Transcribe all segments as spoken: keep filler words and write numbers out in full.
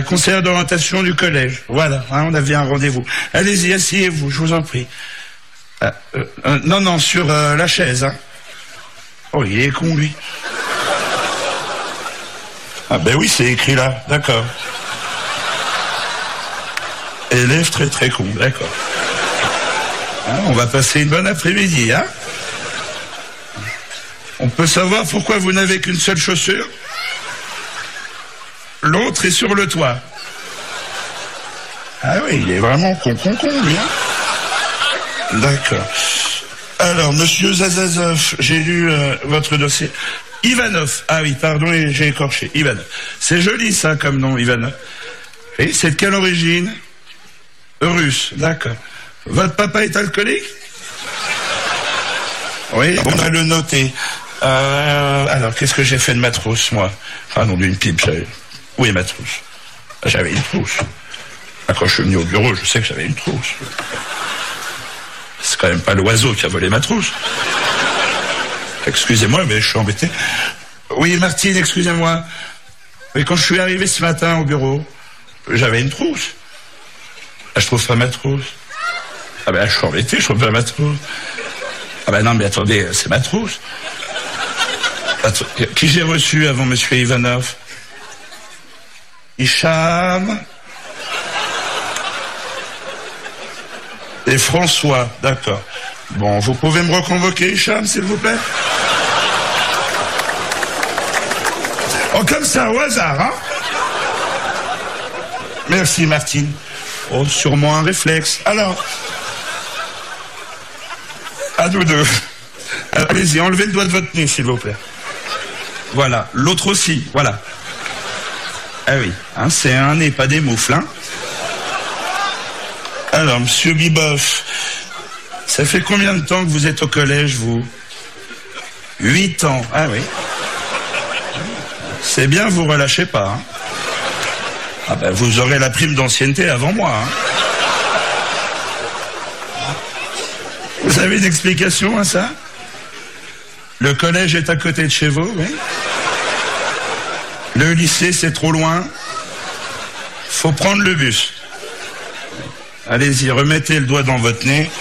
la conseillère d'orientation du collège. Voilà, hein, on avait un rendez-vous. Allez-y, asseyez-vous, je vous en prie. Ah, euh, euh, non, non, sur euh, la chaise. Hein. Oh, il est con, lui. Ah ben oui, c'est écrit là, d'accord. Élève très très con, d'accord. Hein, on va passer une bonne après-midi, hein. On peut savoir pourquoi vous n'avez qu'une seule chaussure? L'autre est sur le toit. Ah oui, il est vraiment con, con, con, lui, hein. D'accord. Alors, monsieur Zazazov, j'ai lu euh, votre dossier. Ivanov. Ah oui, pardon, j'ai écorché. Ivanov. C'est joli, ça, comme nom, Ivanov. Et c'est de quelle origine? Russe, d'accord. Votre papa est alcoolique? Oui, on va le noter. Euh, alors, qu'est-ce que j'ai fait de ma trousse, moi? Ah non, d'une pipe, j'avais... Où est ma trousse? J'avais une trousse. Ah, quand je suis venu au bureau, je sais que j'avais une trousse. C'est quand même pas l'oiseau qui a volé ma trousse. Excusez-moi, mais je suis embêté. Oui, Martine, excusez-moi. Mais quand je suis arrivé ce matin au bureau, j'avais une trousse. Ah, je trouve pas ma trousse. Ah ben, je suis embêté, je trouve pas ma trousse. Ah ben non, mais attendez, c'est ma trousse. Attends, qui j'ai reçu avant monsieur Ivanov? Hicham et François, d'accord. Bon, vous pouvez me reconvoquer, Hicham, s'il vous plaît? Oh, comme ça, au hasard, hein? Merci, Martine. Oh, sûrement un réflexe. Alors, à nous deux. Allez-y, enlevez le doigt de votre nez, s'il vous plaît. Voilà, l'autre aussi, voilà. Ah oui, hein, c'est un nez, pas des moufles, hein. Alors, monsieur Biboff, ça fait combien de temps que vous êtes au collège, vous? Huit ans, ah oui. C'est bien, vous relâchez pas, hein. Ah ben, vous aurez la prime d'ancienneté avant moi, hein. Vous avez une explication à ça? Le collège est à côté de chez vous, oui. Le lycée, c'est trop loin. Faut prendre le bus. Allez-y, remettez le doigt dans votre nez.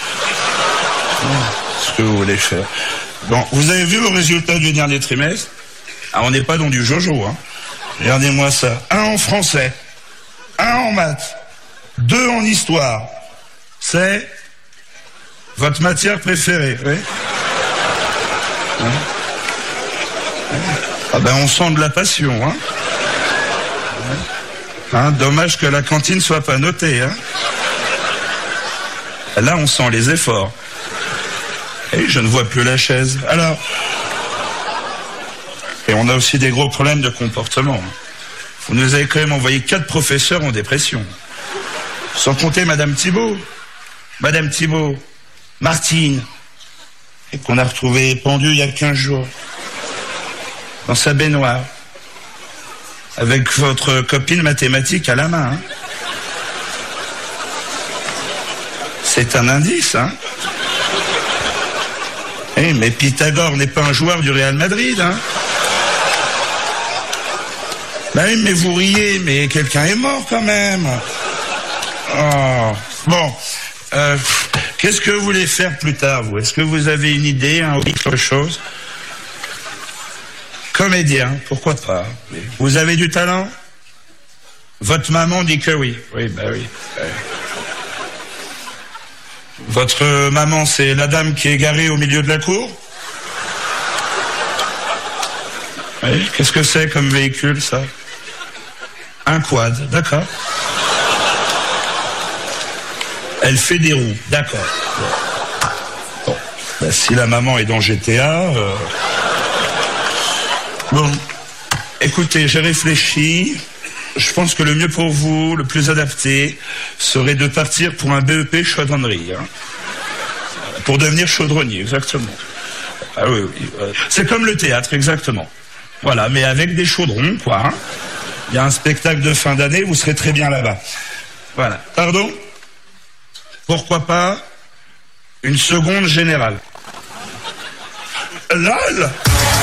Ce que vous voulez faire. Bon, vous avez vu vos résultats du dernier trimestre? Ah, on n'est pas dans du jojo, hein. Regardez-moi ça. Un en français, un en maths, deux en histoire. C'est votre matière préférée, oui? Hein? Ah ben, on sent de la passion, hein. Hein, dommage que la cantine soit pas notée, hein. Là, on sent les efforts. Et je ne vois plus la chaise. Alors... Et on a aussi des gros problèmes de comportement. Vous nous avez quand même envoyé quatre professeurs en dépression. Sans compter Madame Thibault. Madame Thibault, Martine, et qu'on a retrouvée pendue il y a quinze jours. Dans sa baignoire. Avec votre copine mathématique à la main. Hein. C'est un indice, hein. Eh, mais Pythagore n'est pas un joueur du Real Madrid, hein. Bah oui, mais vous riez, mais quelqu'un est mort quand même. Oh. Bon, euh, qu'est-ce que vous voulez faire plus tard, vous? Est-ce que vous avez une idée, un hobby, quelque chose? Comédien, pourquoi pas? Vous avez du talent? Votre maman dit que oui. Oui, bah oui. Votre maman, c'est la dame qui est garée au milieu de la cour? Oui, qu'est-ce que c'est comme véhicule, ça? Un quad, d'accord. Elle fait des roues, d'accord. Bon, ben, si la maman est dans G T A... Euh... Bon, écoutez, j'ai réfléchi. Je pense que le mieux pour vous, le plus adapté, serait de partir pour un B E P chaudronnerie. Hein. Pour devenir chaudronnier, exactement. Ah oui, oui. Euh, c'est comme le théâtre, exactement. Voilà, mais avec des chaudrons, quoi. Hein. Il y a un spectacle de fin d'année, vous serez très bien là-bas. Voilà. Pardon? Pourquoi pas une seconde générale? Là, là.